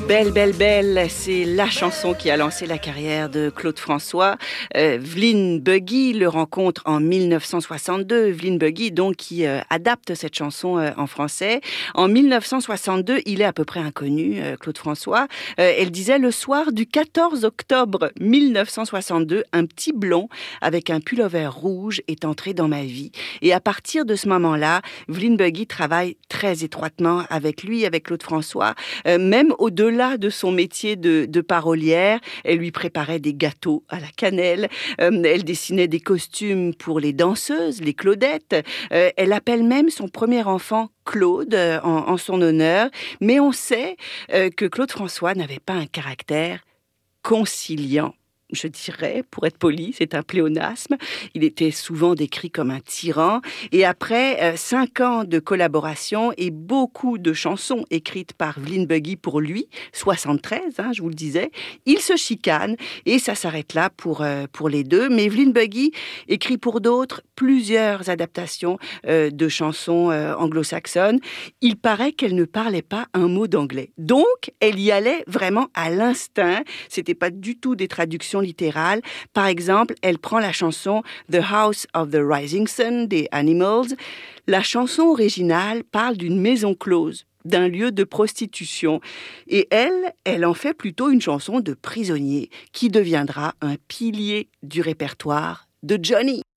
Belle, belle, belle, c'est la chanson qui a lancé la carrière de Claude François. Vlyn Buggy le rencontre en 1962. Vlyn Buggy, donc, qui adapte cette chanson en français. En 1962, il est à peu près inconnu, Claude François. Elle disait: le soir du 14 octobre 1962, un petit blond avec un pullover rouge est entré dans ma vie. Et à partir de ce moment-là, Vlyn Buggy travaille très étroitement avec lui, avec Claude François, même au-delà de son métier de parolière. Elle lui préparait des gâteaux à la cannelle, elle dessinait des costumes pour les danseuses, les Claudettes, elle appelle même son premier enfant Claude en son honneur, mais on sait que Claude François n'avait pas un caractère conciliant. Je dirais, pour être poli, c'est un pléonasme. Il était souvent décrit comme un tyran. Et après 5 ans de collaboration et beaucoup de chansons écrites par Vlyn Buggy pour lui, 73, je vous le disais, il se chicane et ça s'arrête là pour les deux. Mais Vlyn Buggy écrit pour d'autres plusieurs adaptations de chansons anglo-saxonnes. Il paraît qu'elle ne parlait pas un mot d'anglais. Donc, elle y allait vraiment à l'instinct. C'était pas du tout des traductions littérale. Par exemple, elle prend la chanson The House of the Rising Sun des Animals. La chanson originale parle d'une maison close, d'un lieu de prostitution. Et elle en fait plutôt une chanson de prisonnier qui deviendra un pilier du répertoire de Johnny.